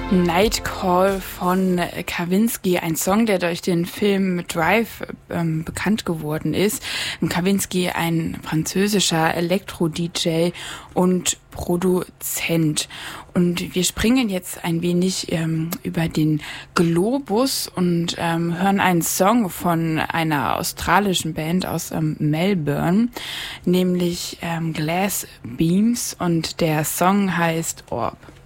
Night Call von Kavinsky, ein Song, der durch den Film Drive bekannt geworden ist. Kavinsky, ein französischer Elektro-DJ und Produzent. Und wir springen jetzt ein wenig über den Globus und hören einen Song von einer australischen Band aus Melbourne, nämlich Glass Beams, und der Song heißt Orb.